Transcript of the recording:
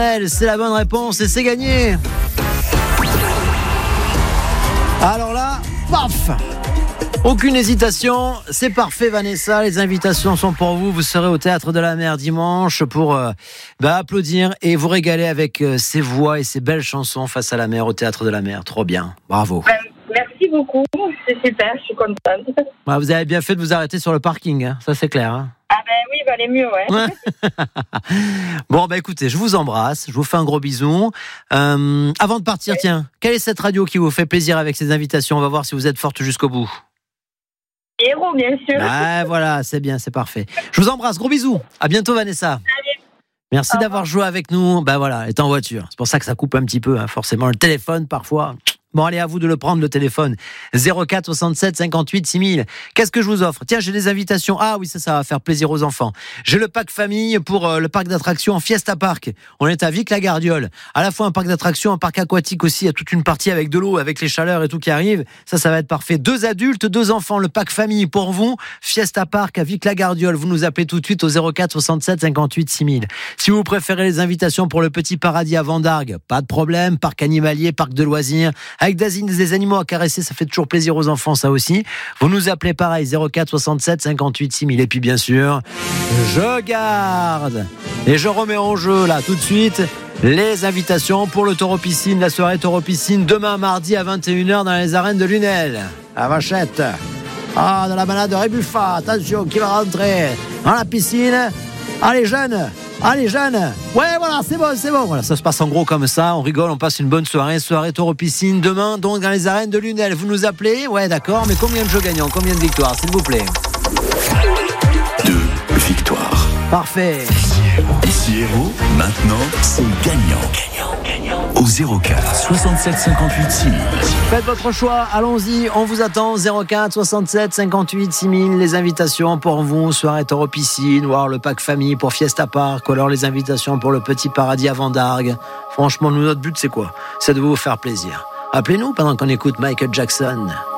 C'est la bonne réponse et c'est gagné. Alors là, paf! Aucune hésitation, c'est parfait Vanessa, les invitations sont pour vous, vous serez au Théâtre de la Mer dimanche pour applaudir et vous régaler avec ces voix et ces belles chansons face à la mer au Théâtre de la Mer, trop bien, bravo. Merci beaucoup, c'est super, je suis contente. Vous avez bien fait de vous arrêter sur le parking, hein, ça c'est clair. Hein. Ah oui, il valait mieux, ouais. Bon, écoutez, je vous embrasse, je vous fais un gros bisou. Avant de partir, tiens, quelle est cette radio qui vous fait plaisir avec ces invitations? On va voir si vous êtes forte jusqu'au bout. Héros, bien sûr. Voilà, c'est bien, c'est parfait. Je vous embrasse, gros bisous. À bientôt, Vanessa. Allez. Merci d'avoir joué avec nous. Voilà, elle est en voiture. C'est pour ça que ça coupe un petit peu, hein, forcément. Le téléphone, parfois. Bon, allez, à vous de le prendre, le téléphone. 04 67 58 6000. Qu'est-ce que je vous offre? Tiens, j'ai des invitations. Ah oui, ça va faire plaisir aux enfants. J'ai le pack famille pour le parc d'attractions Fiesta Park. On est à Vic-la-Gardiole. À la fois un parc d'attractions, un parc aquatique aussi. Il y a toute une partie avec de l'eau, avec les chaleurs et tout qui arrive. Ça va être parfait. 2 adultes, 2 enfants. Le pack famille pour vous. Fiesta Park à Vic-la-Gardiole. Vous nous appelez tout de suite au 04 67 58 6000. Si vous préférez les invitations pour le Petit Paradis à Vendargues, pas de problème. Parc animalier, parc de loisirs. Avec des animaux à caresser, ça fait toujours plaisir aux enfants, ça aussi. Vous nous appelez pareil, 04 67 58 6000. Et puis bien sûr, je garde et je remets en jeu là tout de suite les invitations pour le Taureau Piscine, la soirée Taureau Piscine, demain mardi à 21h dans les arènes de Lunel, à Vachette. Dans la balade de Rébuffa, attention, qui va rentrer dans la piscine? Allez jeunes, ouais voilà, c'est bon. Voilà, ça se passe en gros comme ça, on rigole, on passe une bonne soirée Taureau Piscine, demain donc dans les arènes de Lunel. Vous nous appelez? Ouais d'accord, mais combien de jeux gagnants, combien de victoires s'il vous plaît? 2 victoires. Parfait. Ici Héros, maintenant c'est gagnant. Au 04 67 58 6000. Faites votre choix, allons-y, on vous attend. 04 67 58 6000. Les invitations pour vous, soirée Taureau Piscine, ou alors le pack famille pour Fiesta Park, ou alors les invitations pour le Petit Paradis à Vendargues. Franchement, nous, notre but c'est quoi? C'est de vous faire plaisir. Appelez-nous pendant qu'on écoute Michael Jackson.